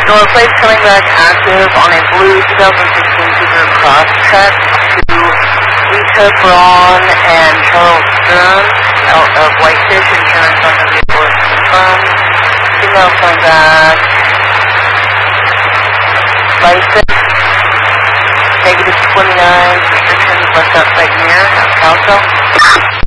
Door plates coming back active on a blue 2016 Subaru Crosstrek to Lisa Braun and Charles Stern out of Whitefish. Insurance on the vehicle is confirmed. Signal coming back. License. -29. Restrictions left outside mirror. Alpha.